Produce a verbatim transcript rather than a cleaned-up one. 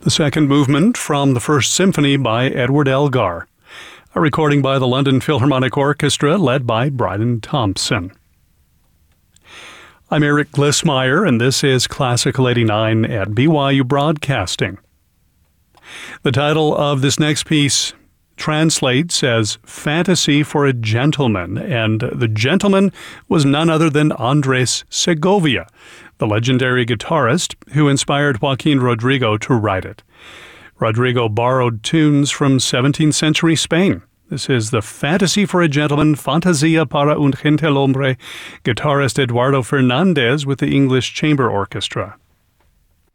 The second movement from the First Symphony by Edward Elgar, a recording by the London Philharmonic Orchestra led by Bryden Thompson. I'm Eric Glissmeyer, and this is Classical eighty-nine at B Y U Broadcasting. The title of this next piece translates as Fantasy for a Gentleman, and the gentleman was none other than Andres Segovia, the legendary guitarist who inspired Joaquin Rodrigo to write it. Rodrigo borrowed tunes from seventeenth century Spain. This is the Fantasy for a Gentleman, Fantasia para un Gentilhombre, guitarist Eduardo Fernandez with the English Chamber Orchestra.